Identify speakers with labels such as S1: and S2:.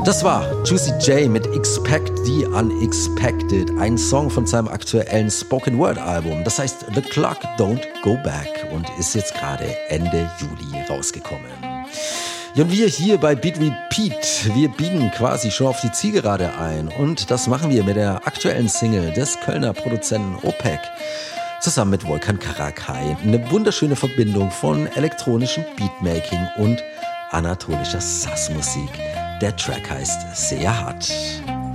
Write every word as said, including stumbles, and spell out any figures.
S1: Das war Juicy J mit Expect the Unexpected, ein Song von seinem aktuellen Spoken Word Album. Das heißt The Clock Don't Go Back und ist jetzt gerade Ende Juli rausgekommen. Ja, und wir hier bei Beat Repeat, wir biegen quasi schon auf die Zielgerade ein und das machen wir mit der aktuellen Single des Kölner Produzenten Opec zusammen mit Volkan Karakai. Eine wunderschöne Verbindung von elektronischem Beatmaking und anatolischer Sassmusik. Der Track heißt Sehr hart.